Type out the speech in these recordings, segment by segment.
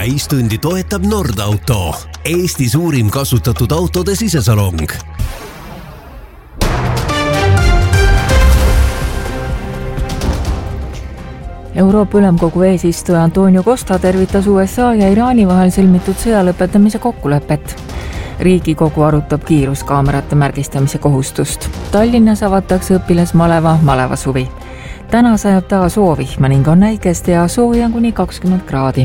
täistundi toetab Nordauto, Eesti suurim kasutatud autode sisesalong. Euroopa Ülemkogu eesistuja Antonio Costa tervitas USA ja Iraani vahel sõlmitud sõja lõpetamise kokkulepet. Riigikogu arutab kiiruskaamerate märgistamise kohustust. Tallinnas avatakse õpilasmaleva Malevasuvi. Täna sajab taas soovihma ning on näikest ja sooja kuni 20 kraadi.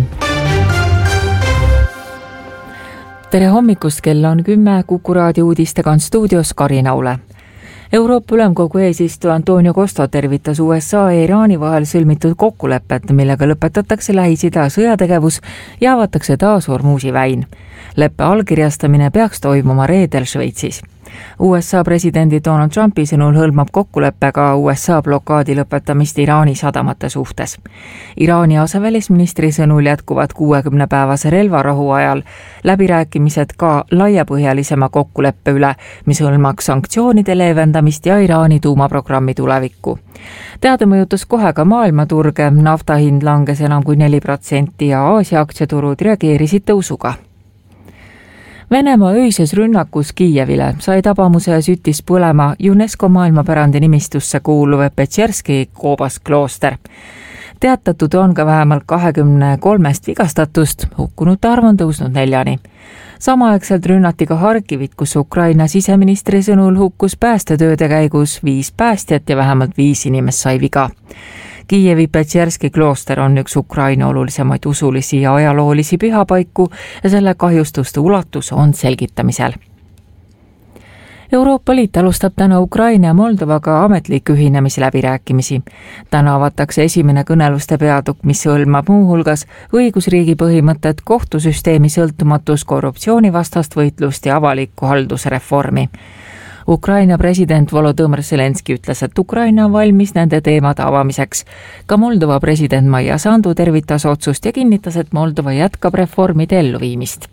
Tere hommikust, kell on 10, Kuku raadio uudistega on stuudios Karina Ule. Euroopa Ülemkogu eesistuja Antonio Costa tervitas USA ja Iraani vahel sõlmitud kokkulepet, millega lõpetatakse Lähis-Ida sõjategevus ja avatakse taas Hormuzi väin. Leppe allkirjastamine peaks toimuma reedel Šveitsis. USA presidendi Donald Trumpi sõnul hõlmab kokkuleppega USA blokaadi lõpetamist Iraani sadamate suhtes. Iraani asevälisministri sõnul jätkuvad 60-päevase relvarahu ajal läbirääkimised ka laiapõhjalisema kokkuleppe üle, mis hõlmaks sanktsioonide leevendamist ja Iraani tuumaprogrammi tulevikku. Teade mõjutas kohe ka maailmaturge, nafta hind langes enam kui 4% ja Aasia aktsiaturud reageerisid tõusuga. Venemaa öises rünnakus Kiievile sai tabamuse ja süttis põlema UNESCO maailmapärandi nimistusse kuuluv Petšerski Koobas klooster. Teatatud on ka vähemalt 23 vigastatust, hukkunute arv on tõusnud 4-ni. Samaaegselt rünnati ka Harkivit, kus Ukraina siseministri sõnul hukkus päästetööde käigus 5 päästjat ja vähemalt 5 inimest sai viga. Kiievi Petšerski klooster on üks Ukraina olulisemaid usulisi ja ajaloolisi pühapaiku ja selle kahjustuste ulatus on selgitamisel. Euroopa Liit alustab täna Ukraina ja Moldovaga ametlikke ühinemisläbirääkimisi. Täna avatakse esimene kõneluste peatükk, mis hõlmab muuhulgas õigusriigi põhimõtted, kohtusüsteemi sõltumatus, korruptsioonivastast võitlust ja avaliku haldusreformi. Ukraina president Volodõmõr Zelenski ütles, et Ukraina on valmis nende teemade avamiseks. Ka Moldova president Maia Sandu tervitas otsust ja kinnitas, et Moldova jätkab reformide elluviimist.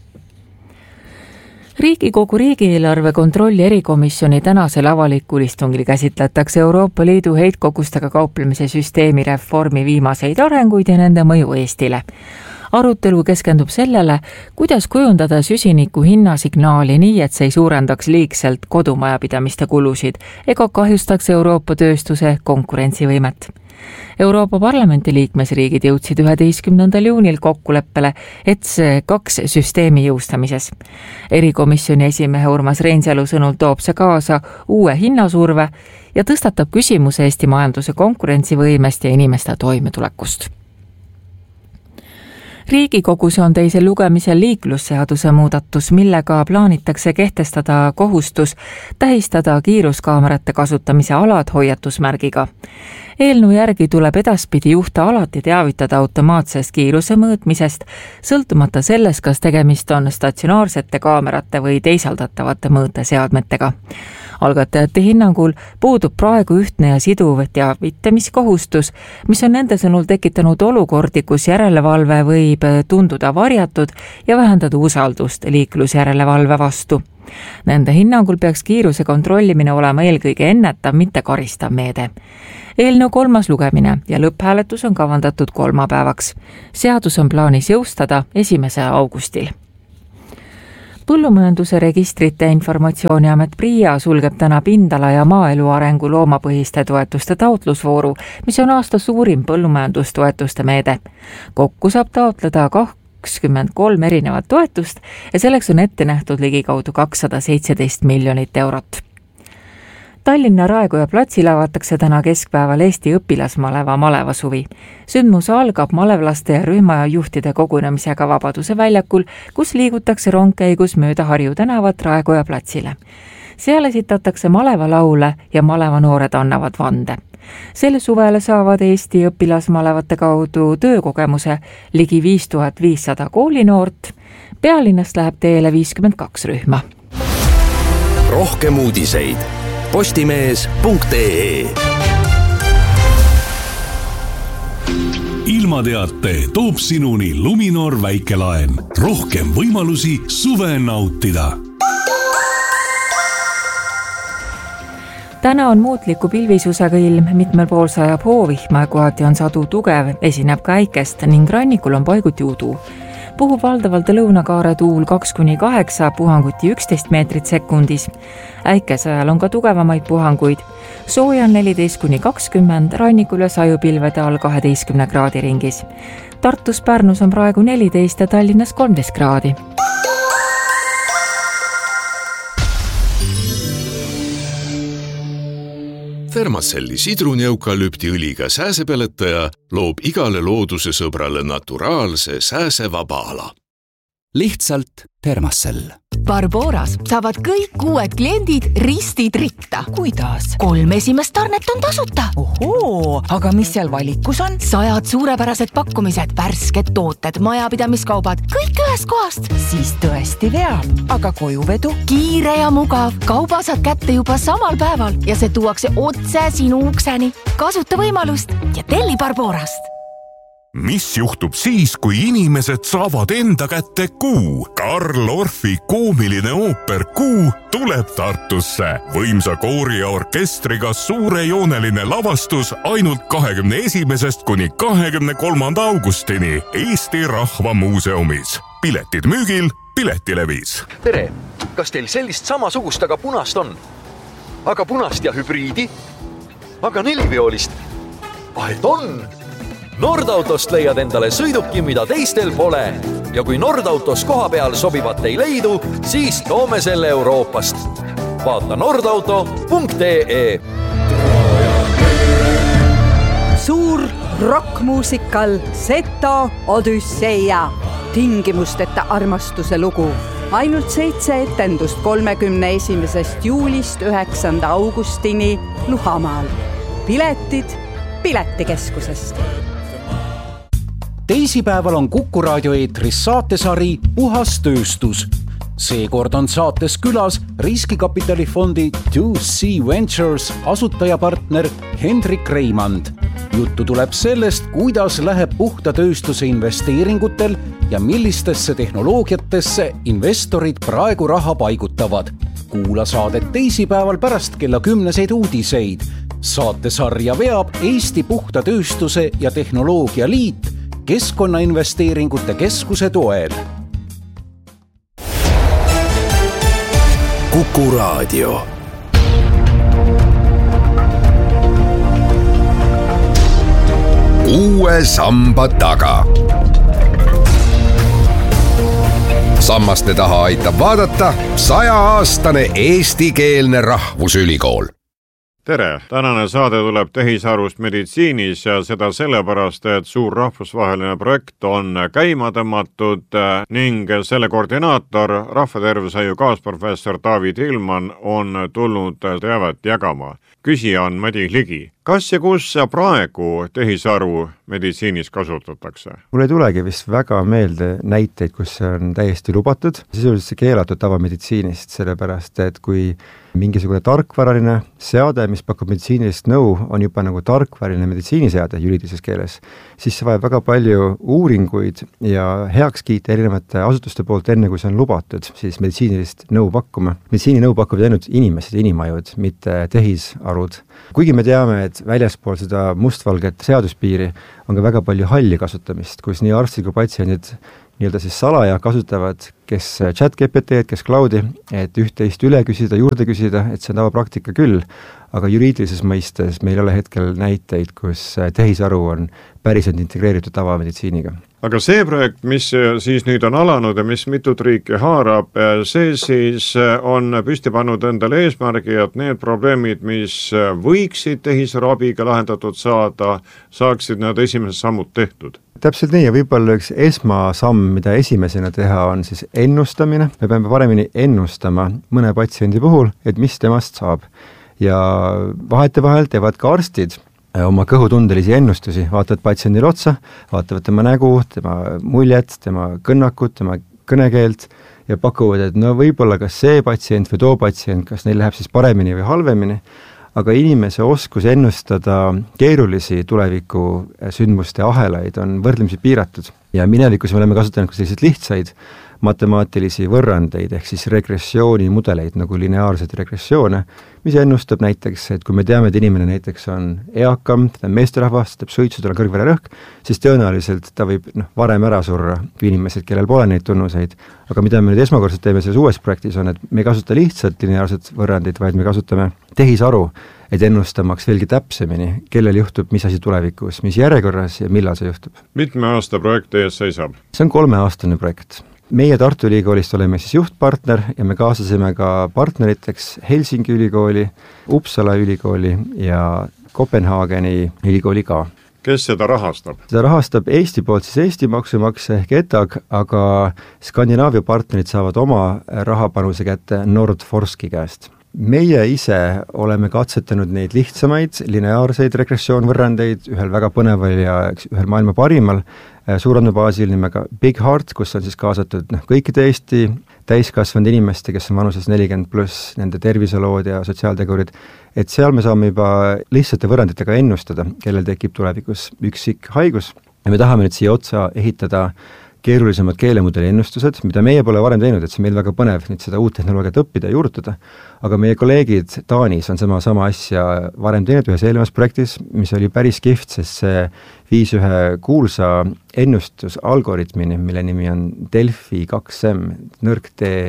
Riigikogu riigieelarve kontrolli erikomisjoni tänasel avalikul istungil käsitletakse Euroopa Liidu heitkogustega kauplemise süsteemi reformi viimaseid arenguid ja nende mõju Eestile. Arutelu keskendub sellele, kuidas kujundada süsiniku hinnasignaali nii, et see ei suurendaks liigselt kodumajapidamiste kulusid ega kahjustaks Euroopa tööstuse konkurentsivõimet. Euroopa Parlamenti liikmesriigid jõudsid 11. juunil kokkuleppele ETS2 süsteemi jõustamises. Erikomisjoni esimehe Urmas Reinsalu sõnul toob see kaasa uue hinnasurve ja tõstatab küsimuse Eesti majanduse konkurentsivõimest ja inimeste toimetulekust. Riigikogus on teisel lugemisel liiklusseaduse muudatus, millega plaanitakse kehtestada kohustus tähistada kiiruskaamerate kasutamise alad hoiatusmärgiga. Eelnõu järgi tuleb edaspidi juhte alati teavitada automaatsest kiiruse mõõtmisest, sõltumata sellest, kas tegemist on statsionaarsete kaamerate või teisaldatavate mõõteseadmetega. Algatajate hinnangul puudub praegu ühtne ja siduv teavitamiskohustus, mis on nende sõnul tekitanud olukordi, kus järelevalve võib tunduda varjatud ja vähendada usaldust liiklusjärelevalve vastu. Nende hinnangul peaks kiiruse kontrollimine olema eelkõige ennetav, mitte karistav meede. Eelnõu 3. lugemine ja lõpphääletus on kavandatud kolmapäevaks. Seadus on plaanis jõustada 1. augustil. Põllumajanduse registrite informatsiooniamet PRIA sulgeb täna pindala ja maaelu arengu loomapõhiste toetuste taotlusvooru, mis on aasta suurim põllumajandustoetuste meede. Kokku saab taotleda 23 erinevat toetust ja selleks on ette nähtud ligikaudu 217 miljonit eurot. Tallinna Raekoja platsil avatakse täna keskpäeval Eesti õpilasmaleva Malevasuvi. Sündmus algab malevlaste ja rühmajuhtide kogunemisega Vabaduse väljakul, kus liigutakse rongkäigus mööda Harju tänavat Raekoja platsile. Seal esitatakse malevalaule ja malevanoored annavad vande. Selle suvele saavad Eesti õpilasmalevate kaudu töökogemuse ligi 5500 koolinoort. Pealinnast läheb teele 52 rühma. Rohkem uudiseid postimees.ee. Ilmateate toob sinuni Luminor väikelaen. Rohkem võimalusi suve nautida. Täna on muutliku pilvisusega ilm, mitmel pool sajab hoovihma ja kohati on sadu tugev, esineb ka äikest ning rannikul on paiguti udu. Puhub valdavalt lõunakaare tuul 2-8, puhanguti 11 meetrit sekundis. Äikese ajal on ka tugevamaid puhanguid. Sooja on 14-20, rannikul ja sajupilvede all 12 kraadi ringis. Tartus, Pärnus on praegu 14 ja Tallinnas 13 kraadi. Thermacelli sidruni-eukalüptiõliga sääsepeletaja loob igale looduse sõbrale naturaalse sääsevaba ala. Lihtsalt Thermacell. Barboras saavad kõik uued kliendid ristid ritta. Kuidas? 3 esimest tarnet on tasuta. Ohoo, aga mis seal valikus on? 100 suurepärased pakkumised, värsked tooted, majapidamiskaubad, kõik ühest kohast. Siis tõesti veab, aga kojuvedu? Kiire ja mugav, kauba saad kätte juba samal päeval ja see tuuakse otse sinu ukseni. Kasuta võimalust ja telli Barborast. Mis juhtub siis, kui inimesed saavad enda kätte Kuu? Karl Orfi koomiline ooper Kuu tuleb Tartusse. Võimsa koori ja orkestriga suurejooneline lavastus ainult 21. kuni 23. augustini Eesti Rahva Muuseumis. Piletid müügil Piletilevis. Tere, kas teil sellist samasugust, aga punast on? Aga punast ja hübriidi? Aga 4-veolist? Et on! Nordautost leiad endale sõiduki, mida teistel pole. Ja kui Nordautos koha peal sobivat ei leidu, siis toome selle Euroopast. Vaata nordauto.ee. Suur rockmuusikal Seto Odüsseia. Tingimusteta armastuse lugu. Ainult 7 etendust 31. juulist 9. augustini Luhamaal. Piletid Piletikeskusest. Teisipäeval on Kuku raadio eetris saatesari Puhas tööstus. Seekord on saates külas riskikapitalifondi 2C Ventures asutajapartner Hendrik Reimand. Juttu tuleb sellest, kuidas läheb puhta tööstuse investeeringutel ja millistesse tehnoloogiatesse investorid praegu raha paigutavad. Kuula saadet teisipäeval pärast kella 10 uudiseid. Saatesarja veab Eesti Puhta Tööstuse ja Tehnoloogia Liit Keskkonnainvesteeringute Keskuse toel. Kuku raadio. Uue samba taga. Sammaste taha aitab vaadata 100-aastane eestikeelne rahvusülikool. Tere! Tänane saade tuleb tehisarust meditsiinis ja seda sellepärast, et suur rahvusvaheline projekt on käima tõmmatud ning selle koordinaator, rahvatervishoiu kaasprofessor David Hillman on tulnud teavet jagama. Küsija on Madis Ligi. Kas ja kus praegu tehisaru meditsiinis kasutatakse? Mul ei tulegi vist väga meelde näiteid, kus see on täiesti lubatud. Sisuliselt see keelatud tavameditsiinist, sellepärast, et kui mingisugune tarkvaraline seade, mis pakub meditsiinilist nõu, on juba nagu tarkvaraline meditsiiniseade juriidilises keeles, siis see vajab väga palju uuringuid ja heakskiite erinevate asutuste poolt enne, kui see on lubatud, siis meditsiinilist nõu pakkuma. Meditsiininõu pakuvad ainult inimesed, inimajud, mitte tehisarud. Kuigi me teame, et väljaspool seda mustvalget seaduspiiri on ka väga palju halli kasutamist, kus nii arstid kui patsiendid nii-öelda siis salaja kasutavad, kes chat-GPT, kes cloudi, et üht-teist üle küsida, juurde küsida, et see on tavapraktika küll, aga juriidilises mõistes meil ei ole hetkel näiteid, kus tehisaru on päriselt integreeritud tavameditsiiniga. Aga see projekt, mis siis nüüd on alanud ja mis mitut riiki haarab, see siis on püsti pannud endale eesmärgi, et need probleemid, mis võiksid tehisaru abiga lahendatud saada, saaksid need esimesed sammud tehtud. Täpselt nii ja võib-olla üks esmasamm, mida esimesena teha, on siis ennustamine. Me peame paremini ennustama mõne patsiendi puhul, et mis temast saab. Ja vahetevahel teevad ka arstid oma kõhutundelisi ennustusi, vaatavad patsiendile otsa, vaatavad tema nägu, tema muljet, tema kõnnakut, tema kõnekeelt ja pakuvad, et no võib-olla kas see patsient või too patsient, kas neil läheb siis paremini või halvemini. aga inimese oskus ennustada keerulisi tuleviku sündmuste ahelaid on võrdlemisi piiratud ja minevikus me oleme kasutanud ka selliseid lihtsaid matemaatilisi võrrandeid ehk siis regressioonimudeleid nagu lineaarseid regressioone, mis ennustab näiteks, et kui me teame, et inimene näiteks on eakam, ta on meesterahvas, teeb suitsu, tal on kõrgvererõhk, siis tõenäoliselt ta võib varem ära surra kui inimesed, kellel pole neid tunnuseid. Aga mida me nüüd esmakordselt teeme selles uues projektis on, et me ei kasuta lihtsalt lineaarset võrrandit, vaid me kasutame tehisaru, et ennustamaks veelgi täpsemini, kellel juhtub mis asi tulevikus, mis järjekorras ja millal see juhtub. Mitme aasta projekt ees seisab? See on 3-aastane projekt. Meie Tartu Ülikoolist oleme siis juhtpartner ja me kaasasime ka partneriteks Helsingi ülikooli, Uppsala ülikooli ja Kopenhaageni ülikooli ka. Kes seda rahastab? Seda rahastab Eesti poolt siis Eesti maksumaksja ehk ETAG, aga Skandinaavia partnerid saavad oma rahapanuse kätte Nordforski käest. Meie ise oleme katsetanud neid lihtsamaid lineaarseid regressioonvõrrandeid ühel väga põneval ja ühel maailma parimal suurandmebaasil nimega Big Heart, kus on siis kaasatud kõikide Eesti täiskasvanud inimeste, kes on vanuses 40+, nende terviselood ja sotsiaaltegurid, et seal me saame juba lihtsate võrranditega ennustada, kellel tekib tulevikus üksik haigus ja me tahame nüüd siia otsa ehitada keerulisemad keelemudeli ennustused, mida meie pole varem teinud, et see meil väga põnev nüüd seda uut tehnoloogiat õppida ja juurutada, aga meie kolleegid Taanis on sama asja varem teinud ühes eelnevas projektis, mis oli päris kihvt, sest see viis ühe kuulsa ennustusalgoritmini, mille nimi on Delfi 2M, nõrk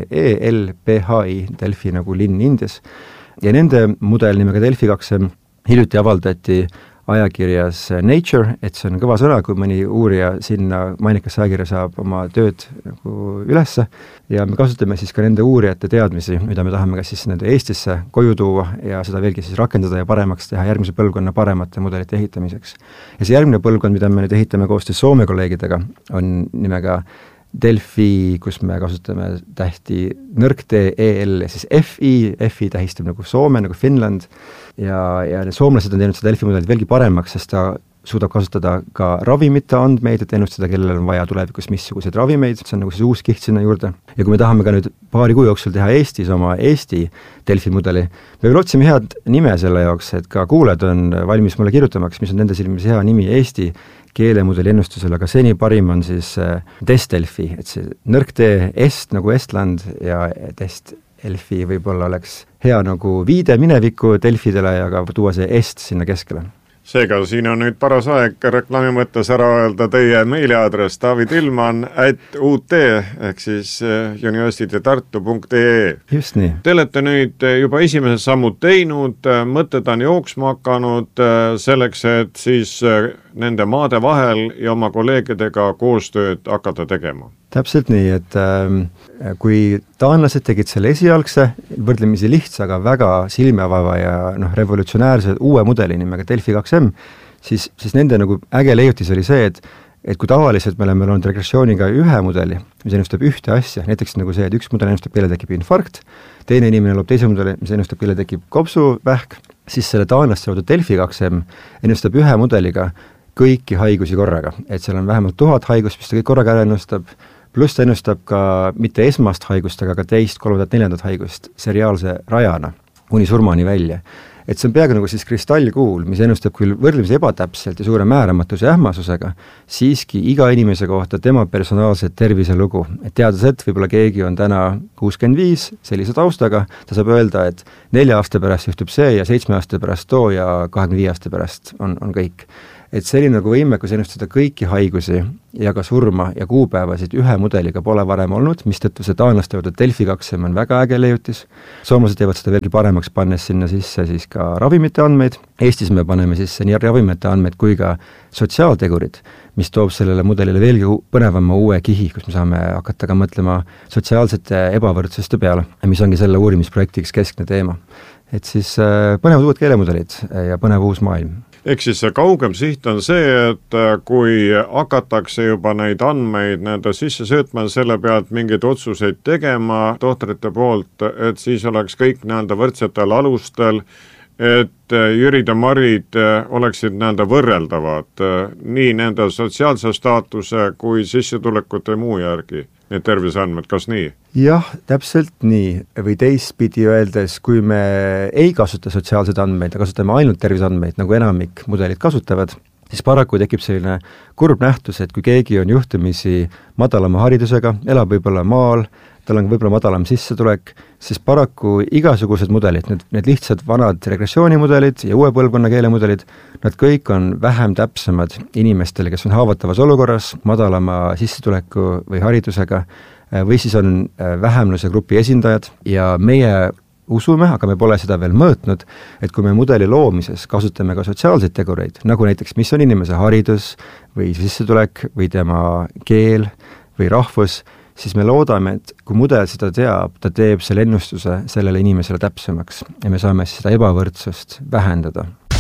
DELPHI, Delfi nagu linn Indias, ja nende mudel nimega Delfi 2M hiljuti avaldati ajakirjas Nature, et see on kõva sõna, kui mõni uurija sinna mainikasse ajakirja saab oma tööd nagu ülesse ja me kasutame siis ka nende uurijate teadmisi, mida me tahame kas siis nende Eestisse koju tuua ja seda veelgi siis rakendada ja paremaks teha järgmise põlvkonna paremate mudelite ehitamiseks. Ja see järgmine põlvkond, mida me nüüd ehitame koostöös Soome kolleegidega, on nimega Delfi, kus me kasutame tähti nõrk DEL ja siis FI tähistab nagu Soome, nagu Finland ja need soomlased on teinud seda Delfi mudelit veelgi paremaks, sest ta suudab kasutada ka ravimite andmeid, et ennustada, kellel on vaja tulevikus missuguseid ravimeid, see on nagu siis uus kiht sinna juurde. Ja kui me tahame ka nüüd paari kuu jooksul teha Eestis oma Eesti Delfi mudeli, me veel otsime head nime selle jaoks, et ka kuulajad on valmis mulle kirjutamaks, mis on nende silmis hea nimi Eesti keelemudeli ennustusel, aga seni parim on siis Desdelfi, et see nõrk Est nagu Estland ja Desdelfi võib-olla oleks hea nagu viide mineviku Delfidele ja ka tuua see Est sinna keskele. Seega siin on nüüd paras aeg reklaami mõttes ära öelda teie meiliaadress davidilman@ut ehk siis universitytartu.ee. Just nii. Te olete nüüd juba esimesed sammud teinud, mõtted on jooksma hakanud selleks, et siis nende maade vahel ja oma kolleegidega koostööd hakata tegema. Täpselt nii, et kui taanlased tegid selle esialgse, võrdlemisi lihtsa, aga väga silmiavava ja revolutsionäärse uue mudeli nimega Delfi 2M, siis nende nagu äge leiutis oli see, et kui tavaliselt me oleme olnud regressiooniga ühe mudeli, mis ennustab ühte asja, näiteks nagu see, et üks mudel ennustab, kellel tekib infarkt, teine inimene loob teise mudeli, mis ennustab, kellel tekib kopsuvähk, siis selle taanlaste loodud Delfi 2M ennustab ühe mudeliga kõiki haigusi korraga, et seal on vähemalt 1000 haigust, mis ta kõik korraga ära ennustab, pluss ta ennustab ka mitte esmast haigust, aga ka teist, 3., 4. haigust seriaalse rajana, kuni surmani välja. Et see on peaaegu nagu siis kristallkuul, mis ennustab küll võrdlemisi ebatäpselt ja suure määramatuse ja ähmasusega, siiski iga inimese kohta tema personaalset terviselugu. Et teades, et võib-olla keegi on täna 65 sellise taustaga, ta saab öelda, et 4 aasta pärast juhtub see ja 7 aasta pärast too ja 25 aasta pärast on kõik. Et selline nagu võimekus ennustada kõiki haigusi ja ka surma ja kuupäevasid ühe mudeliga pole varem olnud, mistõttu see taanlaste juurde Delfi 2M on väga äge leiutis. Soomlased teevad seda veelgi paremaks, pannes sinna sisse siis ka ravimite andmeid. Eestis me paneme sisse nii ravimite andmeid kui ka sotsiaaltegurid, mis toob sellele mudelile veelgi põnevama uue kihi, kus me saame hakata ka mõtlema sotsiaalsete ebavõrdsuste peale, mis ongi selle uurimisprojektiks keskne teema. Et siis põnevad uued keelemudelid ja põnev uus maailm. Ehk siis see kaugem siht on see, et kui hakatakse juba neid andmeid nende sisse söötma selle pealt mingeid otsuseid tegema tohtrite poolt, et siis oleks kõik nende võrdsetel alustel, et Jürid ja Marid oleksid nende võrreldavad nii nende sotsiaalse staatuse kui sissetulekute muu järgi. need terviseandmed, kas nii? Jah, täpselt nii. Või teistpidi öeldes, kui me ei kasuta sotsiaalseid andmeid ja kasutame ainult terviseandmeid, nagu enamik mudelid kasutavad, siis paraku tekib selline kurb nähtus, et kui keegi on juhtumisi madalama haridusega, elab võib-olla maal, tal on võib-olla madalam sissetulek, siis paraku igasugused mudelid, need lihtsad vanad regressioonimudelid ja uue põlvkonna keelemudelid, nad kõik on vähem täpsemad inimestele, kes on haavatavas olukorras, madalama sissetuleku või haridusega, või siis on vähemluse grupi esindajad ja meie usume, aga me pole seda veel mõõtnud, et kui me mudeli loomises kasutame ka sotsiaalseid tegureid, nagu näiteks mis on inimese haridus või sissetulek või tema keel või rahvus, siis me loodame, et kui mudel seda teab, ta teeb selle ennustuse sellele inimesele täpsemaks ja me saame seda ebavõrdsust vähendada.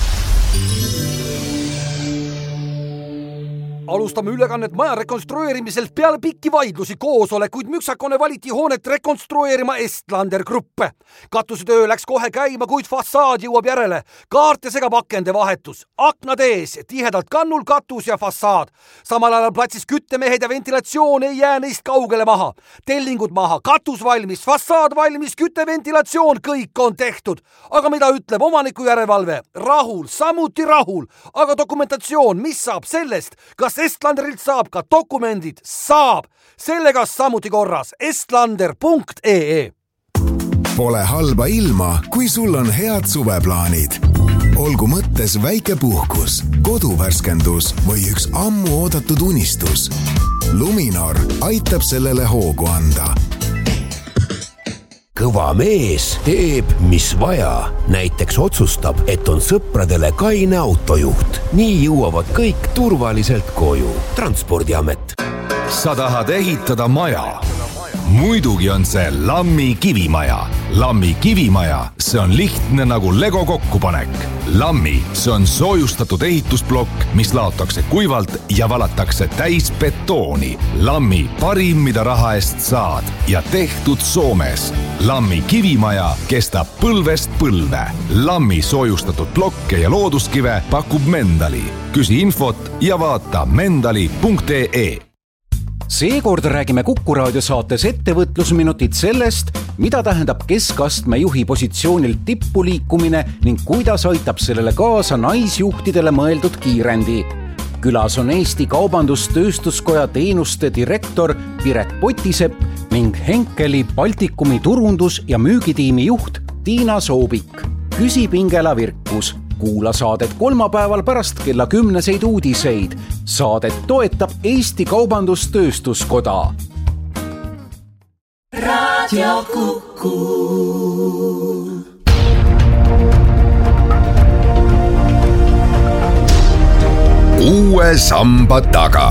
Alustame ülekannet maja rekonstrueerimiselt peale pikki vaidlusi koosolekuid müksakone valiti hoonet rekonstrueerima Estlander Gruppe. Katusetöö läks kohe käima, kuid fassaad jõuab järele. Kaart ja segab akende vahetus. Aknad ees, tihedalt kannul katus ja fassaad. Samal ajal platsis küttemehed ja ventilatsioon ei jää neist kaugele maha. Tellingud maha, katus valmis, fassaad valmis, kütteventilatsioon, kõik on tehtud. Aga mida ütleb omaniku järelevalve? Rahul, samuti rahul. Aga dokumentatsioon, mis saab sellest? Kas Estlanderilt saab ka dokumendid? Saab! Sellega samuti korras. estlander.ee Pole halba ilma, kui sul on head suveplaanid. Olgu mõttes väike puhkus, koduvärskendus või üks ammu oodatud unistus. Luminor aitab sellele hoogu anda. Kõva mees teeb, mis vaja. Näiteks otsustab, et on sõpradele kaine autojuht. Nii jõuavad kõik turvaliselt koju. Transpordiamet. Sa tahad ehitada maja. Muidugi on see Lammi kivimaja. Lammi kivimaja, see on lihtne nagu Lego kokkupanek. Lammi, see on soojustatud ehitusblokk, mis laotakse kuivalt ja valatakse täis betooni. Lammi parim, mida raha eest saad ja tehtud Soomes. Lammi kivimaja kestab põlvest põlve. Lammi soojustatud blokke ja looduskive pakub Mendali. Küsi infot ja vaata mendali.ee. Seekord räägime Kuku raadio saates ettevõtlusminutid sellest, mida tähendab keskastme juhi positsioonilt tippu liikumine ning kuidas aitab sellele kaasa naisjuhtidele mõeldud kiirendi. Külas on Eesti Kaubandus-Tööstuskoja teenuste direktor Piret Potisepp ning Henkeli Baltikumi turundus- ja müügitiimi juht Tiina Soobik. Küsi Pingela Virkus. Kuula saadet kolmapäeval pärast kella 10 uudiseid. Saadet toetab Eesti Kaubandus-Tööstuskoda. Radio Kuku. Uue samba taga.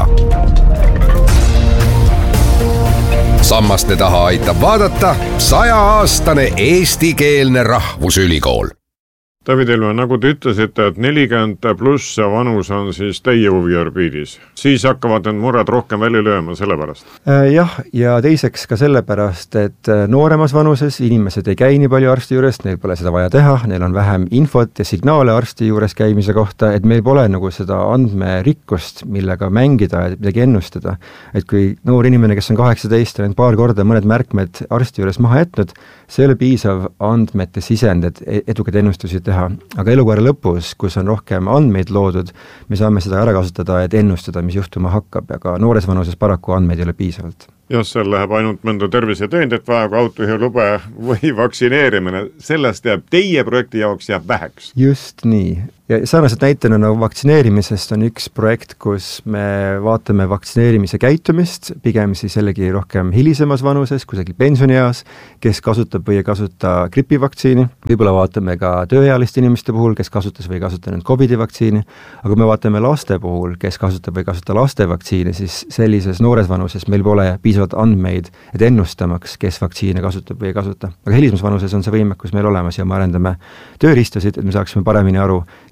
Sammaste taha aitab vaadata 100-aastane eestikeelne rahvusülikool. David Ilme, nagu te ütlesite, et 40 pluss vanus on siis teie huviorbiidis. Siis hakkavad need mured rohkem välja lööma selle pärast. Jah, ja teiseks ka selle pärast, et nooremas vanuses inimesed ei käi nii palju arsti juures, neil pole seda vaja teha, neil on vähem infot ja signaale arsti juures käimise kohta, et meil pole nagu seda andmerikkust, millega mängida ja midagi ennustada. Et kui noor inimene, kes on 18, on paar korda mõned märkmed arsti juures maha jätnud, see ei ole piisav andmete sisend, et edukaid ennustusi teha. Aga elukaare lõpus, kus on rohkem andmeid loodud, me saame seda ära kasutada, et ennustada, mis juhtuma hakkab, aga noores vanuses paraku andmeid ei ole piisavalt. Jah, seal läheb ainult mõnda tervisetõendit vaja, kui autojuhilube või vaktsineerimine. Sellest jääb teie projekti jaoks jääb väheks. Just nii. Ja sarnaselt näitena nagu vaktsineerimisest on üks projekt, kus me vaatame vaktsineerimise käitumist, pigem siis jällegi rohkem hilisemas vanuses, kusagil pensionieas, kes kasutab või ei kasuta gripivaktsiini. Võib-olla vaatame ka tööealiste inimeste puhul, kes kasutas või ei kasuta nüüd COVID-i vaktsiini, aga me vaatame laste puhul, kes kasutab või ei kasuta laste vaktsiini, siis sellises noores vanuses meil pole piisavalt andmeid, et ennustamaks, kes vaktsiine kasutab või ei kasuta. Aga hilisemas vanuses on see võimekus meil olemas ja me arendame tööriistasid, et me saaksime paremini aru,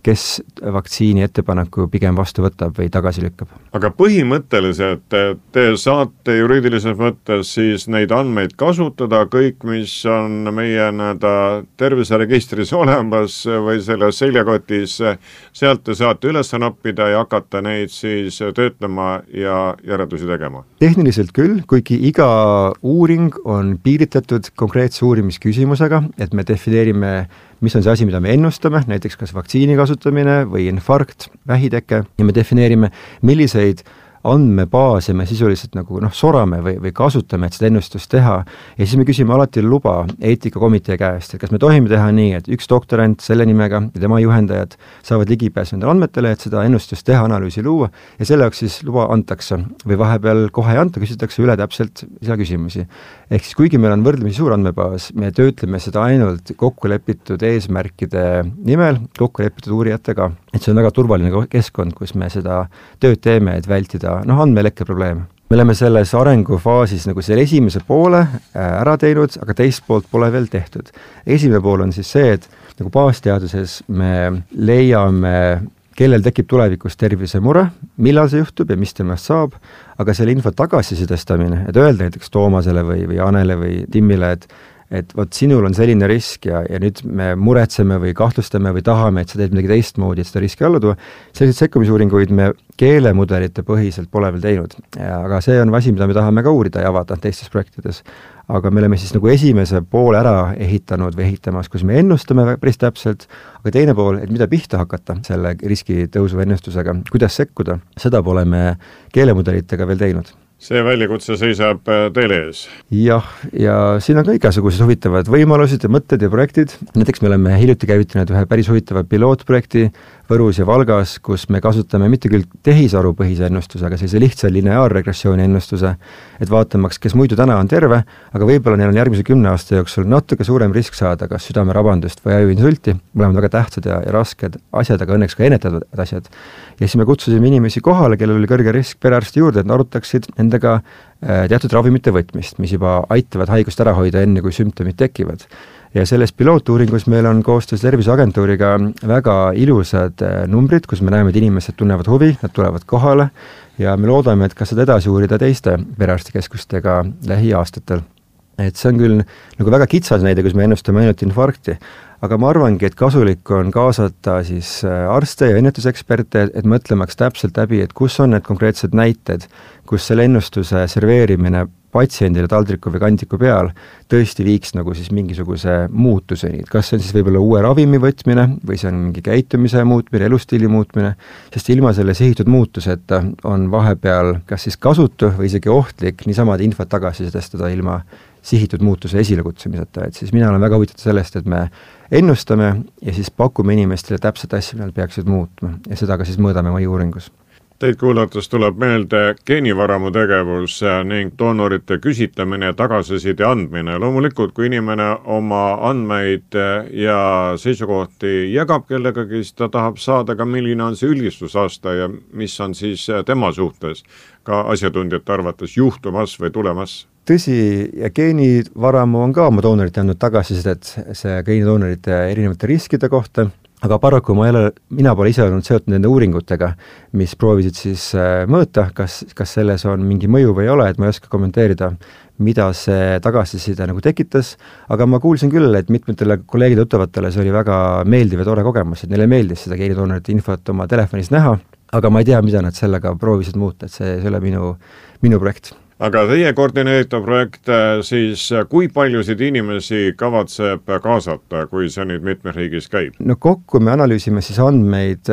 kes vaktsiini ettepaneku pigem vastu võtab või tagasi lükkab. Aga põhimõtteliselt te saate juriidilises mõttes siis neid andmeid kasutada, kõik, mis on meie terviseregistris olemas või selles seljakotis, sealt te saate üles nappida ja hakata neid siis töötlema ja järeldusi tegema? Tehniliselt küll, kuigi iga uuring on piiritletud konkreetse uurimisküsimusega, et me defineerime, mis on see asi, mida me ennustame, näiteks kas vaktsiini kasutamine või infarkt, vähiteke, ja me defineerime, milliseid andmebaase me sisuliselt nagu sorame või kasutame, et seda ennustust teha. Ja siis me küsime alati luba eetikakomitee käest, et kas me tohime teha nii, et üks doktorant selle nimega ja tema juhendajad saavad ligipääsu nendele andmetele, et seda ennustust teha, analüüsi luua ja selle jaoks siis luba antakse või vahepeal kohe ei anta, küsitakse üle täpselt lisaküsimusi. Ehk siis kuigi meil on võrdlemisi suur andmebaas, me töötleme seda ainult kokkulepitud eesmärkide nimel, kokkulepitud uurijatega, et see on väga turvaline keskkond, kus me seda tööd teeme, et vältida andmelekke probleeme. Me oleme selles arengufaasis nagu selle esimese poole ära teinud, aga teist poolt pole veel tehtud. Esimene pool on siis see, et nagu baasteaduses me leiame, kellel tekib tulevikus tervisemure, millal see juhtub ja mis temast saab, aga selle info tagasisidestamine, et öelda näiteks Toomasele või Anele või Timmile, et vot sinul on selline risk ja nüüd me muretseme või kahtlustame või tahame, et sa teed midagi teistmoodi, et seda riski alla tuua. Selliseid sekkumisuuringuid me keelemudelite põhiselt pole veel teinud, aga see on asi, mida me tahame ka uurida ja avada teistes projektides. Aga me oleme siis nagu esimese poole ära ehitanud või ehitamas, kus me ennustame päris täpselt, aga teine pool, et mida pihta hakata selle riski tõusu ennustusega, kuidas sekkuda, seda pole me keelemudelitega veel teinud. See väljakutse seisab teile ees. Jah, ja siin on ka igasugused huvitavad võimalused ja mõtted ja projektid. Näiteks me oleme hiljuti käivitanud ühe päris huvitava pilootprojekti Võrus ja Valgas, kus me kasutame mitte küll tehisarupõhise ennustuse, aga sellise lihtsa lineaarregressiooni ennustuse, et vaatamaks, kes muidu täna on terve, aga võib-olla neil on järgmise 10 aasta jooksul natuke suurem risk saada kas südamerabandust või ajuinsulti, mõlemad väga tähtsad ja rasked asjad, aga õnneks ka ennetavad asjad. Ja siis me kutsusime inimesi kohale, kellel oli kõrge risk perearsti juurde, et nad arutaksid endaga teatud ravimite võtmist, mis juba aitavad haigust ära hoida enne, kui sümptomid tekivad. Ja selles pilootuuringus meil on koostöös Terviseagentuuriga väga ilusad numbrid, kus me näeme, et inimesed tunnevad huvi, nad tulevad kohale ja me loodame, et ka seda edasi uurida teiste perearstikeskustega lähiaastatel. Et see on küll nagu väga kitsas näide, kus me ennustame ainult infarkti, aga ma arvangi, et kasulik on kaasata siis arste ja ennetuseksperte, et mõtlemaks täpselt läbi, et kus on need konkreetsed näited, kus selle ennustuse serveerimine patsiendile taldriku või kandiku peal tõesti viiks nagu siis mingisuguse muutuseni. Kas see on siis võib-olla uue ravimi võtmine või see on mingi käitumise muutmine, elustiili muutmine, sest ilma selle sihitud muutuseta on vahepeal kas siis kasutu või isegi ohtlik niisamad infot tagasisidestada ilma sihitud muutuse esilekutsumiseta, et siis mina olen väga huvitatud sellest, et me ennustame ja siis pakume inimestele täpselt asju, mida nad peaksid muutma ja seda ka siis mõõdame meie uuringus. Teid kuulates tuleb meelde geenivaramu tegevus ning doonorite küsitlemine ja tagasiside andmine. Loomulikult, kui inimene oma andmeid ja seisukohti jagab kellegagi, siis ta tahab saada ka, milline on see üldistusaasta ja mis on siis tema suhtes ka asjatundjate arvates juhtumas või tulemas. Tõsi, ja geenivaramu on ka oma doonorite andnud tagasisidet see geenidoonorite erinevate riskide kohta, aga paraku mina pole ise olnud seotud nende uuringutega, mis proovisid siis mõõta, kas selles on mingi mõju või ei ole, et ma ei oska kommenteerida, mida see tagasiside nagu tekitas, aga ma kuulsin küll, et mitmetele kolleegide tuttavatele see oli väga meeldiv ja tore kogemus, et neile meeldis seda geenidoonorite infot oma telefonis näha, aga ma ei tea, mida nad sellega proovisid muuta, et see ei ole minu projekt. Aga teie koordineeritav projekt, siis kui paljusid inimesi kavatseb kaasata, kui see nüüd mitmes riigis käib? No kokku me analüüsime siis andmeid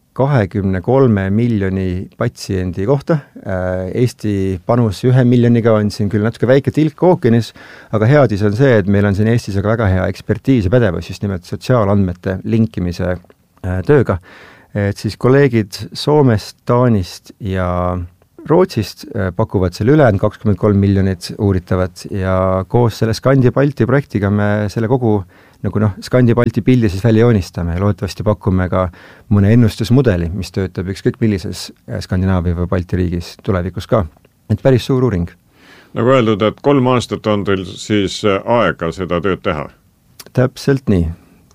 23 miljoni patsiendi kohta. Eesti panus 1 miljoniga on siin küll natuke väike tilk ookeanis, aga headis on see, et meil on siin Eestis aga väga hea ekspertiis ja pädevus just nimelt sotsiaalandmete linkimise tööga. Et siis kolleegid Soomest, Taanist ja Rootsist pakuvad selle ülejäänud 23 miljonit uuritavat ja koos selle Skandi-Balti projektiga me selle kogu nagu Skandi-Balti pildi siis välja joonistame ja loodetavasti pakume ka mõne ennustusmudeli, mis töötab ükskõik millises Skandinaavia või Balti riigis tulevikus ka. Et päris suur uuring. Nagu öeldud, et 3 aastat on teil siis aega seda tööd teha? Täpselt nii.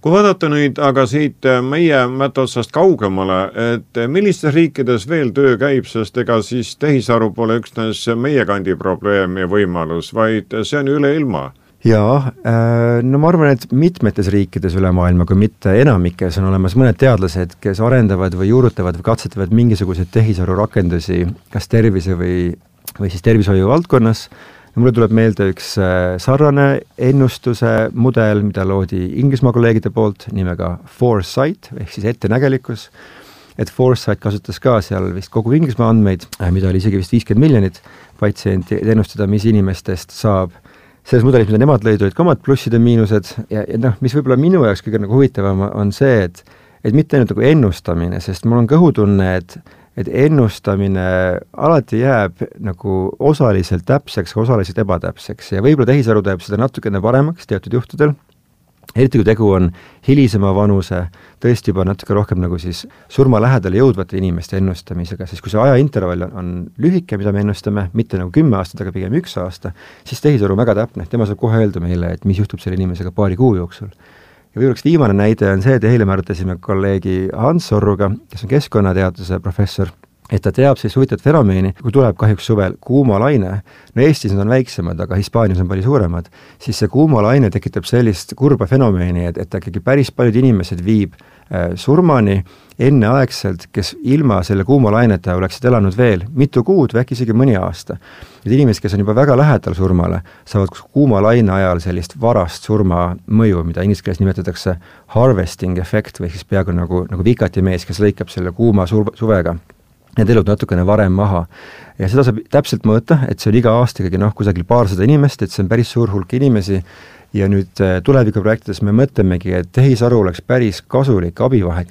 Kui vaadata nüüd aga siit meie mätotsast kaugemale, et millistes riikides veel töö käib, sest ega siis tehisaru pole üksnes meie kandi probleem ja võimalus, vaid see on üle ilma. Jaa, no ma arvan, et mitmetes riikides üle maailma, kui mitte enamikes, on olemas mõned teadlased, kes arendavad või juurutavad või katsetavad mingisuguseid tehisaru rakendusi kas tervise või siis tervishoiu valdkonnas. Mulle tuleb meelde üks sarnane ennustuse mudel, mida loodi Inglismaa kolleegide poolt nimega Foresight, ehk siis ettenägelikkus. Et Foresight kasutas ka seal vist kogu Inglismaa andmeid, mida oli isegi vist 50 miljonit patsienti, et ennustada, mis inimestest saab. Selles mudelis, mida nemad lõid, olid ka omad plussid ja miinused ja mis võib-olla minu jaoks kõige huvitavam on see, et mitte ainult nagu ennustamine, sest mul on kõhutunne, et ennustamine alati jääb nagu osaliselt täpseks, osaliselt ebatäpseks ja võib-olla tehisaru teeb seda natukene paremaks teatud juhtudel, eriti kui tegu on hilisema vanuse, tõesti juba natuke rohkem nagu siis surma lähedale jõudvate inimeste ennustamisega, siis kui see ajaintervall on lühike, mida me ennustame, mitte nagu 10 aastat, aga pigem 1 aasta, siis tehisaru on väga täpne, tema saab kohe öelda meile, et mis juhtub selle inimesega paari kuu jooksul. Ja võib-olla üks viimane näide on see, et eile me arutasime kolleegi Hans Orruga, kes on keskkonnateaduse professor, et ta teab siis huvitavat fenomeeni, kui tuleb kahjuks suvel kuumalaine, no Eestis nad on väiksemad, aga Hispaanias on palju suuremad, siis see kuumalaine tekitab sellist kurba fenomeeni, et ta ikkagi päris paljud inimesed viib surmani enneaegselt, kes ilma selle kuumalaineta oleksid elanud veel mitu kuud või äkki isegi mõni aasta. Need inimesed, kes on juba väga lähedal surmale, saavad kuumalaine ajal sellist varast surma mõju, mida inglise keeles nimetatakse harvesting effect või siis peaaegu nagu vikatimees, kes lõikab selle kuuma suvega. Need elud natukene varem maha. Ja seda saab täpselt mõõta, et see on iga aasta ikkagi kusagil paarsada inimest, et see on päris suur hulk inimesi ja nüüd tulevikuprojektides me mõtlemegi, et tehisaru oleks päris kasulik abivahed,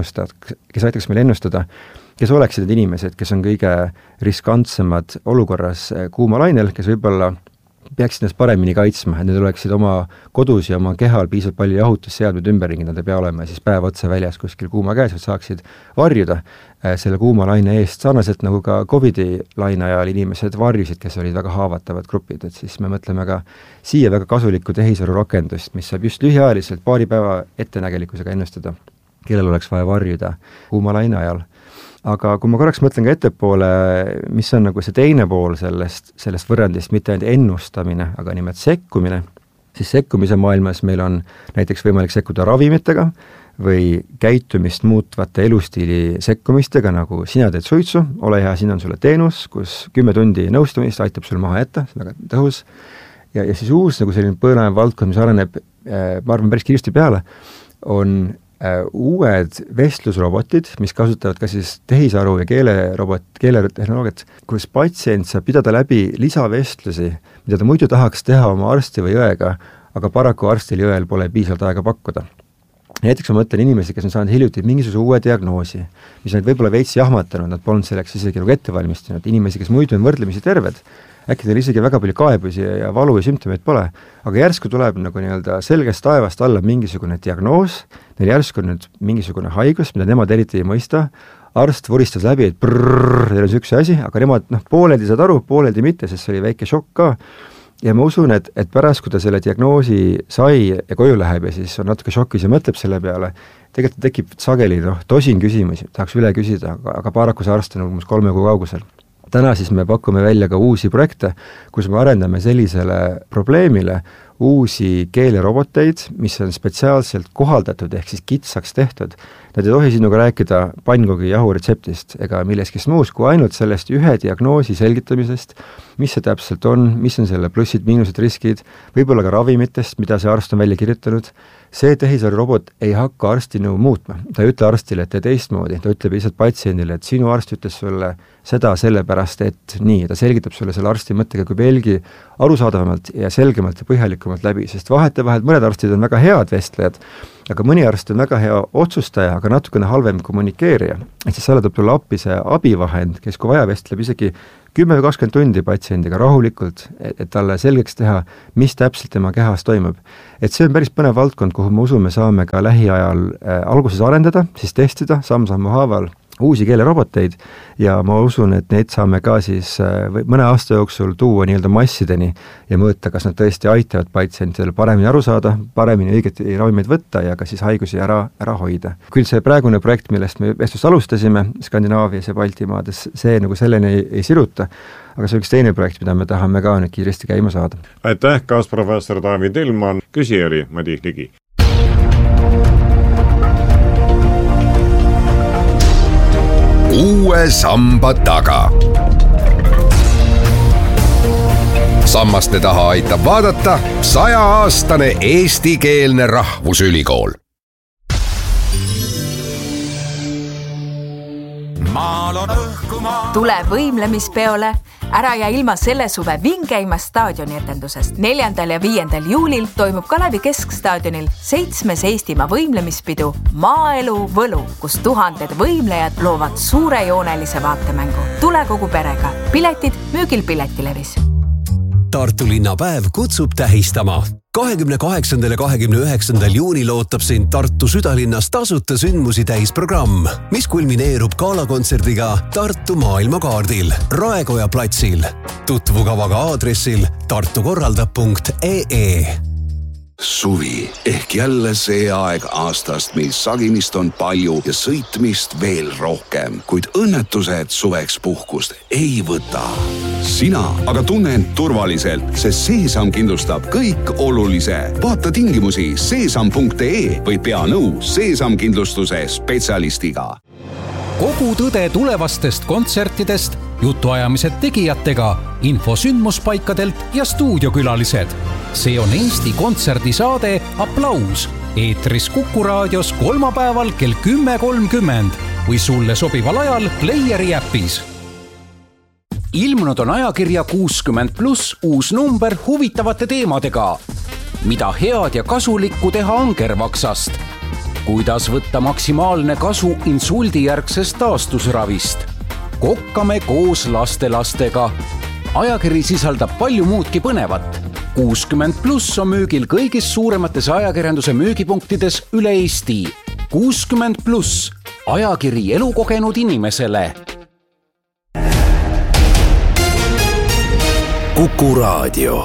kes aitaks meil ennustada, kes oleksid need inimesed, kes on kõige riskantsemad olukorras kuumalainel, kes võib-olla peaksid ennast paremini kaitsma, et need oleksid oma kodus ja oma kehal piisavalt palju jahutusseadmed ümberringi, nad ei pea olema siis päev otsa väljas kuskil kuuma käes, et saaksid varjuda selle kuumalaine eest, sarnaselt nagu ka COVID-i laine ajal inimesed varjusid, kes olid väga haavatavad grupid, et siis me mõtleme ka siia väga kasulikku tehisaru rakendust, mis saab just lühiajaliselt paari päeva ettenägelikkusega ennustada, kellel oleks vaja varjuda kuumalaine ajal. Aga kui ma korraks mõtlen ka ettepoole, mis on nagu see teine pool sellest võrrandist, mitte ainult ennustamine, aga nimelt sekkumine, siis sekkumise maailmas meil on näiteks võimalik sekkuda ravimitega või käitumist muutvate elustiili sekkumistega, nagu sina teed suitsu, ole hea, siin on sulle teenus, kus 10 tundi nõustumist aitab sul maha jätta, see on väga tõhus. Ja siis uus nagu selline põõnav valdkond, mis areneb, ma arvan, päris kiiresti peale, on uued vestlusrobotid, mis kasutavad ka siis tehisaru ja keeletehnoloogiat, kus patsient saab pidada läbi lisavestlusi, mida ta muidu tahaks teha oma arsti või õega, aga paraku arstil ja õel pole piisavalt aega pakkuda. Näiteks ma mõtlen inimesi, kes on saanud hiljuti mingisuguse uue diagnoosi, mis on võib-olla veits jahmatanud, nad polnud selleks isegi nagu ette valmistunud, inimesi, kes muidu on võrdlemisi terved, äkki neil isegi väga palju kaebusi ja valu ja sümptomeid pole, aga järsku tuleb nagu nii-öelda selgest taevast alla mingisugune diagnoos, neil järsku on nüüd mingisugune haigus, mida nemad eriti ei mõista, arst vuristas läbi, et teil on see asi, aga nemad pooleldi saad aru, pooleldi mitte, sest see oli väike šokk ka. Ja ma usun, et pärast, kui ta selle diagnoosi sai ja koju läheb ja siis on natuke šokis ja mõtleb selle peale, tegelikult tekib sageli tosin küsimusi, tahaks üle küsida, aga paraku see arst on umbes 3 kuu kaugusel. Täna siis me pakume välja ka uusi projekte, kus me arendame sellisele probleemile uusi keeleroboteid, mis on spetsiaalselt kohaldatud ehk siis kitsaks tehtud. Nad ei tohi sinuga rääkida pannkoogi jahu retseptist ega milleskist muust, kui ainult sellest ühe diagnoosi selgitamisest, mis see täpselt on, mis on selle plussid, miinused, riskid, võib-olla ka ravimitest, mida see arst on välja kirjutanud. See tehisaru robot ei hakka arsti nõu muutma. Ta ei ütle arstile, et tee teistmoodi, ta ütleb lihtsalt patsiendile, et sinu arst ütles sulle seda sellepärast, et nii, ta selgitab sulle selle arsti mõttega kui veelgi arusaadavamalt ja selgemalt ja põhjalikumalt läbi, sest vahetevahel mõned arstid on väga head vestlejad, aga mõni arst on väga hea otsustaja, aga natukene halvem kommunikeerija. Et siis selle tuleb tulla appi see abivahend, kes kui vaja vestleb isegi 10-20 tundi patsiendiga rahulikult, et talle selgeks teha, mis täpselt tema kehas toimub. Et see on päris põnev valdkond, kuhu me usume saame ka lähiajal alguses arendada, siis testida samm-sammu haaval uusi keeleroboteid ja ma usun, et neid saame ka siis mõne aasta jooksul tuua nii-öelda massideni ja mõõta, kas nad tõesti aitavad patsientidel paremini aru saada, paremini õiget ravimeid võtta ja ka siis haigusi ära hoida. Küll see praegune projekt, millest me vestlust alustasime Skandinaavias ja Baltimaades, see nagu selleni ei siruta, aga see on üks teine projekt, mida me tahame ka nüüd kiiresti käima saada. Aitäh, kaasprofessor Taavi Tillmann, küsija oli Madis Ligi. Uue samba taga. Sammaste taha aitab vaadata 100-aastane eestikeelne rahvusülikool. Tule võimlemispeole, ära ja ilma selle suve vingeima staadioni etendusest. 4. ja 5. juulil toimub Kalevi Keskstaadionil 7. Eestimaa võimlemispidu Maaelu Võlu, kus 1000 võimlejad loovad suurejoonelise vaatemängu. Tule kogu perega. Piletid müügil Piletilevis. Tartu linnapäev kutsub tähistama. 28. ja 29. juunil ootab sind Tartu südalinnas tasuta sündmusi täisprogramm, mis kulmineerub galakontserdiga Tartu maailmakaardil Raekoja platsil. Tutvu kavaga aadressil tartukorraldab.ee. Suvi ehk jälle see aeg aastast, mil sagimist on palju ja sõitmist veel rohkem, kuid õnnetused suveks puhkust ei võta. Sina aga tunne end turvaliselt, sest Seesam kindlustab kõik olulise. Vaata tingimusi seesam.ee või pea nõu Seesam kindlustuse spetsialistiga. Kogu tõde tulevastest kontsertidest, jutuajamised tegijatega, info sündmuspaikadelt ja stuudiokülalised. See on Eesti kontserdisaade Aplaus. Eetris Kuku raadios kolmapäeval kell 10.30 või sulle sobival ajal Playeri äpis. Ilmunud on ajakirja 60+ uus number huvitavate teemadega. Mida head ja kasulikku teha angervaksast? Kuidas võtta maksimaalne kasu insuldijärgsest taastusravist? Kokkame koos lastelastega. Ajakiri sisaldab palju muudki põnevat. 60+ on müügil kõigis suuremates ajakirjanduse müügipunktides üle Eesti. 60+, ajakiri elukogenud inimesele. Kuku raadio.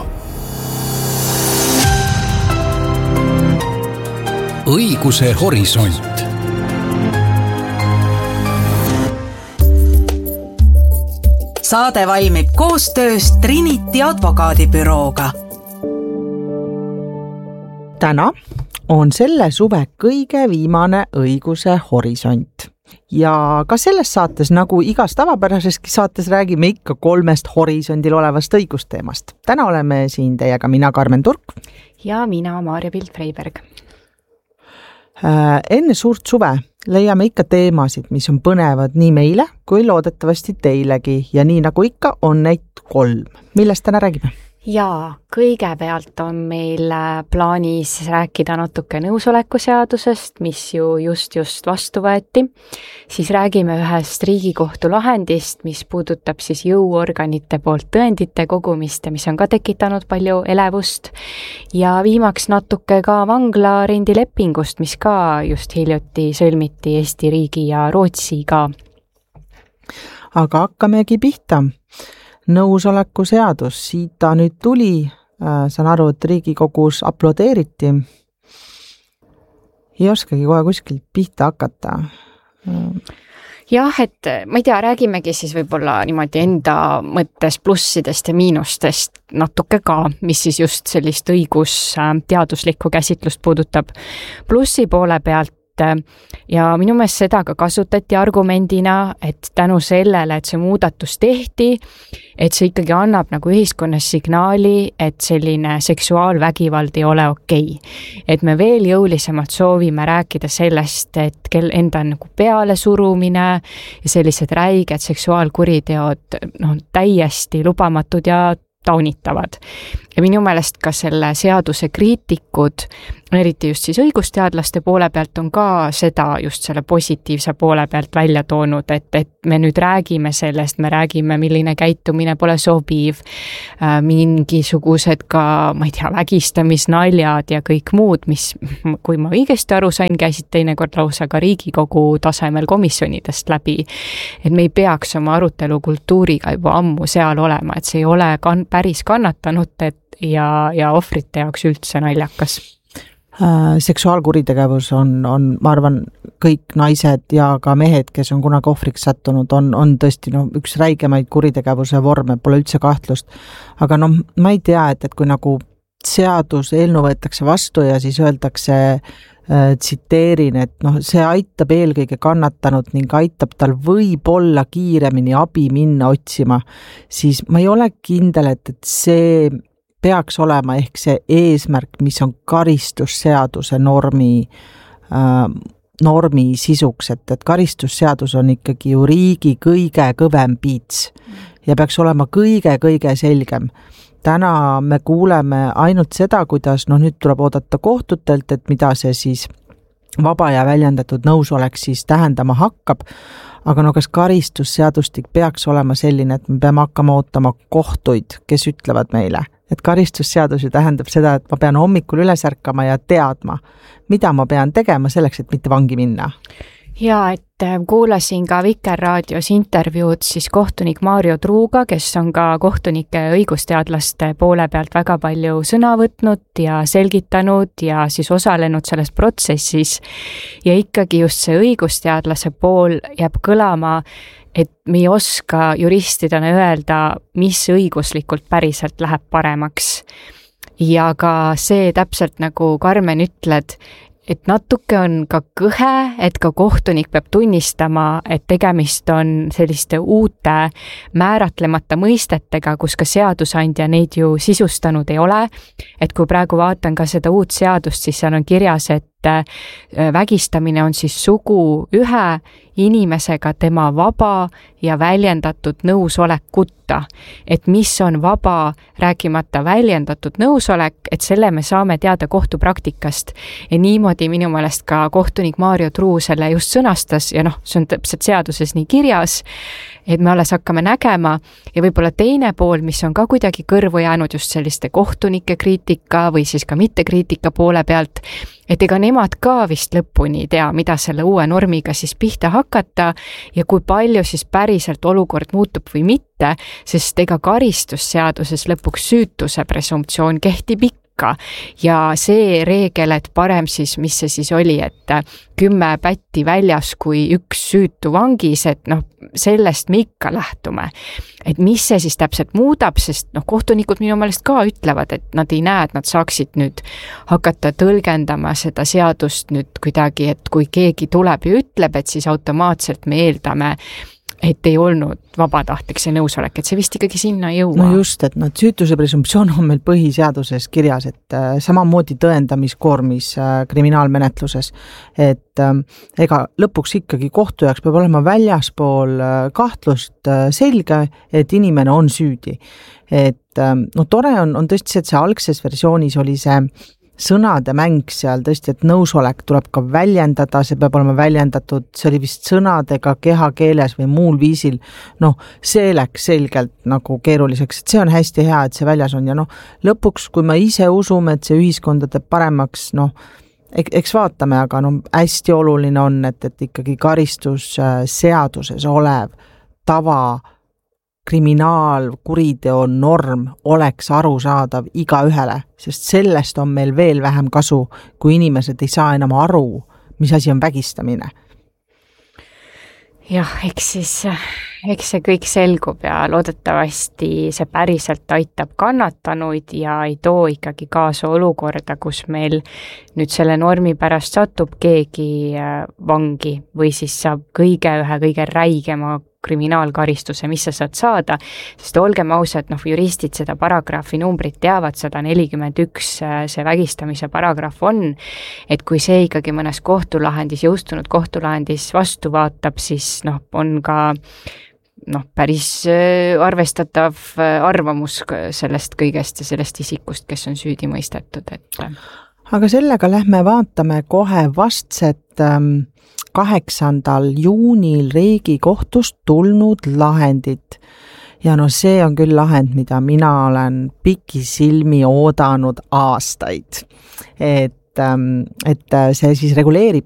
Õiguse horisont. Saade valmib koostöös Trinity advokaadibürooga. Täna on selle suve kõige viimane õiguse horisont. Ja ka selles saates, nagu igas tavapäraseski saates, räägime ikka 3 horisondil olevast õigusteemast. Täna oleme siin teiega mina, Karmen Turk. Ja mina, Maarja Pilt-Freiberg. Enne suurt suve leiame ikka teemasid, mis on põnevad nii meile kui loodetavasti teilegi. Ja nii nagu ikka on neid 3. Millest täna räägime? Jaa, kõigepealt on meil plaanis rääkida natuke nõusolekuseadusest, mis ju just vastu võeti. Siis räägime ühest Riigikohtu lahendist, mis puudutab siis jõuorganite poolt tõendite kogumist ja mis on ka tekitanud palju elevust. Ja viimaks natuke ka vanglarendilepingust, mis ka just hiljuti sõlmiti Eesti riigi ja Rootsiga. Aga hakkamegi pihta. Nõusoleku seadus, siit ta nüüd tuli, saan aru, et Riigikogus aplodeeriti. Ei oskagi kohe kuskilt pihta hakata. Jah, et ma ei tea, räägimegi siis võib-olla niimoodi enda mõttes plussidest ja miinustest natuke ka, mis siis just sellist õigusteaduslikku käsitlust puudutab. Plussi poole pealt ja minu meelest seda ka kasutati argumendina, et tänu sellele, et see muudatus tehti, et see ikkagi annab nagu ühiskonnas signaali, et selline seksuaalvägivald ei ole okei. Et me veel jõulisemalt soovime rääkida sellest, et enda nagu peale surumine ja sellised räiged seksuaalkuriteod täiesti lubamatud ja taunitavad. ja minu meelest ka selle seaduse kriitikud, eriti just siis õigusteadlaste poole pealt, on ka seda just selle positiivse poole pealt välja toonud, et me nüüd räägime sellest, me räägime, milline käitumine pole sobiv, mingisugused ka, ma ei tea, vägistamisnaljad ja kõik muud, mis, kui ma õigesti aru sain, käisid teinekord lausa ka Riigikogu tasemel komisjonidest läbi. Et me ei peaks oma arutelukultuuriga juba ammu seal olema, et see ei ole päris kannatanud ja ohvrite jaoks üldse naljakas. Seksuaalkuritegevus on, ma arvan, kõik naised ja ka mehed, kes on kunagi ohvriks sattunud, on tõesti üks räigemaid kuritegevuse vorme, pole üldse kahtlust. Aga ma ei tea, et kui nagu seadus eelnõu võetakse vastu ja siis öeldakse, tsiteerin, et see aitab eelkõige kannatanud ning aitab tal võib-olla kiiremini abi minna otsima, siis ma ei ole kindel, et see peaks olema ehk see eesmärk, mis on karistusseaduse normi sisuks, et karistusseadus on ikkagi ju riigi kõige kõvem piits ja peaks olema kõige selgem. Täna me kuuleme ainult seda, kuidas nüüd tuleb oodata kohtutelt, et mida see siis vaba ja väljendatud nõusolek siis tähendama hakkab, aga kas karistusseadustik peaks olema selline, et me peame hakkama ootama kohtuid, kes ütlevad meile, et karistusseadus ju tähendab seda, et ma pean hommikul üles ärkama ja teadma, mida ma pean tegema selleks, et mitte vangi minna. Ja, et kuulasin ka Vikerraadios intervjuud siis kohtunik Mario Truuga, kes on ka kohtunike ja õigusteadlaste poole pealt väga palju sõna võtnud ja selgitanud ja siis osalenud selles protsessis. Ja ikkagi just see õigusteadlase pool jääb kõlama, et me ei oska juristidena öelda, mis õiguslikult päriselt läheb paremaks. Ja ka see täpselt nagu Karmen ütled, et natuke on ka kõhe, et ka kohtunik peab tunnistama, et tegemist on selliste uute määratlemata mõistetega, kus ka seadusandja neid ju sisustanud ei ole. Et kui praegu vaatan ka seda uut seadust, siis seal on kirjas, et vägistamine on siis sugu ühe inimesega tema vaba ja väljendatud nõusolekutta. Et mis on vaba, rääkimata väljendatud nõusolek, et selle me saame teada kohtupraktikast. Ja niimoodi minu meelest ka kohtunik Mario Truu selle just sõnastas ja see on täpselt seaduses nii kirjas, et me alles hakkame nägema ja võib-olla teine pool, mis on ka kuidagi kõrvu jäänud just selliste kohtunike kriitika või siis ka mitte kriitika poole pealt, et ega nemad ka vist lõpuni ei tea, mida selle uue normiga siis pihta hakata ja kui palju siis päriselt olukord muutub või mitte, sest ega karistusseaduses lõpuks süütuse presumptsioon kehtib ikka. Ja see reegel, et parem siis, mis see siis oli, et 10 pätti väljas kui 1 süütu vangis, et sellest me ikka lähtume. Et mis see siis täpselt muudab, sest kohtunikud minu meelest ka ütlevad, et nad ei näe, et nad saaksid nüüd hakata tõlgendama seda seadust nüüd kuidagi, et kui keegi tuleb ja ütleb, et siis automaatselt me eeldame, et ei olnud vabatahtlik see nõusolek, et see vist ikkagi sinna ei jõua. Just, et süütuse presumptsioon on meil põhiseaduses kirjas, et samamoodi tõendamiskoormis kriminaalmenetluses, et ega lõpuks ikkagi kohtu jaoks peab olema väljaspool kahtlust selge, et inimene on süüdi. Et tore on tõesti, et see algses versioonis oli see sõnade mäng seal tõesti, et nõusolek tuleb ka väljendada, see peab olema väljendatud, see oli vist sõnadega kehakeeles või muul viisil, see läks selgelt nagu keeruliseks, et see on hästi hea, et see väljas on ja lõpuks, kui me ise usume, et see ühiskonda teeb paremaks, eks vaatame, aga hästi oluline on, et ikkagi karistusseaduses olev tava kriminaalkuriteo norm oleks arusaadav igaühele, sest sellest on meil veel vähem kasu, kui inimesed ei saa enam aru, mis asi on vägistamine. Jah, eks see kõik selgub ja loodetavasti see päriselt aitab kannatanuid ja ei too ikkagi kaasa olukorda, kus meil nüüd selle normi pärast satub keegi vangi või siis saab ühe kõige räigema kriminaalkaristuse, mis sa saad saada, sest olgem ausad, juristid seda paragrahvi numbrit teavad, 141 see vägistamise paragrahv on, et kui see ikkagi mõnes kohtulahendis, jõustunud kohtulahendis vastu vaatab, siis on ka päris arvestatav arvamus sellest kõigest ja sellest isikust, kes on süüdi mõistetud, et aga sellega lähme vaatame kohe vastset 8. juunil Riigikohtust tulnud lahendit. Ja see on küll lahend, mida mina olen pikisilmi oodanud aastaid. Et see siis reguleerib